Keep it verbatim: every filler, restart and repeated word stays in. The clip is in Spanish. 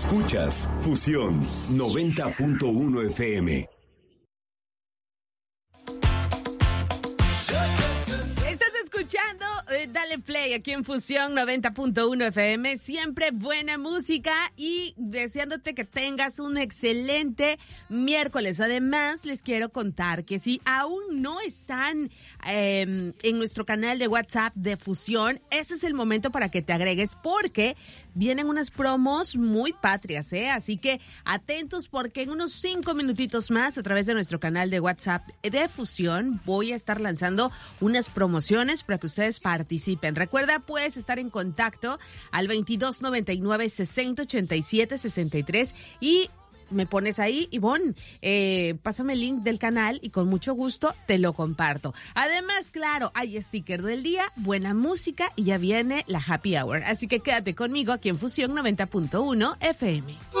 Escuchas Fusión noventa punto uno F M. Escuchando, eh, dale play aquí en Fusión noventa punto uno F M, siempre buena música y deseándote que tengas un excelente miércoles. Además, les quiero contar que si aún no están eh, en nuestro canal de WhatsApp de Fusión, ese es el momento para que te agregues porque vienen unas promos muy patrias, ¿eh? Así que atentos porque en unos cinco minutitos más a través de nuestro canal de WhatsApp de Fusión voy a estar lanzando unas promociones para que ustedes participen. Recuerda, puedes estar en contacto al veintidós noventa y nueve, sesenta, ochenta y siete, sesenta y tres y me pones ahí, Ivonne, eh, pásame el link del canal y con mucho gusto te lo comparto. Además, claro, hay sticker del día, buena música y ya viene la Happy Hour. Así que quédate conmigo aquí en Fusión noventa punto uno F M.